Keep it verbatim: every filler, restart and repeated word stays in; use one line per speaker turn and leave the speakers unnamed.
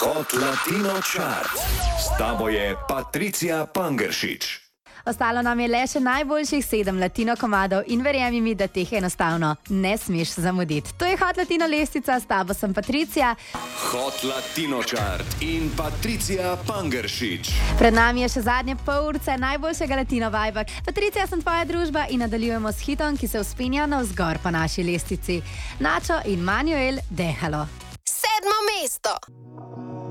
Hot Latino Chart. S tabo je Patricia Pangeršič.
Ostalo nam je le še najboljših sedem latino komadov in verjemi mi, da teh enostavno ne smeš zamuditi. To je Hot Latino lestvica, s tabo sem Patricia.
Hot Latino Chart in Patricia Pangeršič.
Pred nami je še zadnje pol urce najboljšega latino vajba. Patricia, sem tvoja družba in nadaljujemo s hitom, ki se vzpenja navzgor po naši lestvici. Nacho in Manuel, Dehalo.
Sedmo mesto.